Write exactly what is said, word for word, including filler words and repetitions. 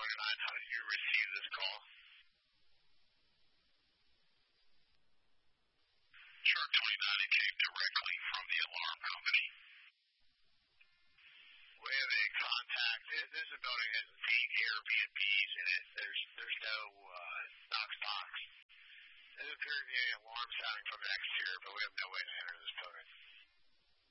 twenty-nine, how did you receive this call? Sharp twenty-nine, it came directly from the alarm company. We have a contact. This is a building that has eight Airbnbs in it. There's there's no uh, Knox box. There appears to be an alarm sounding from the exterior, but we have no way to enter this building.